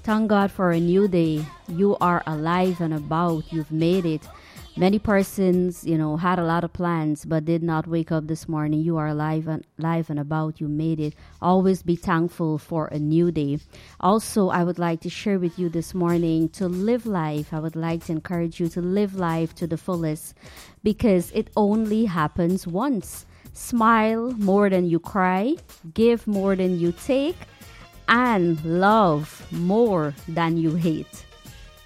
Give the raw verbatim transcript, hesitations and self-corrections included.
Thank God for a new day. You are alive and about. You've made it. Many persons, you know, had a lot of plans but did not wake up this morning. You are alive and alive and about. You made it. Always be thankful for a new day. Also, I would like to share with you this morning to live life. I would like to encourage you to live life to the fullest because it only happens once. Smile more than you cry. Give more than you take. And love more than you hate.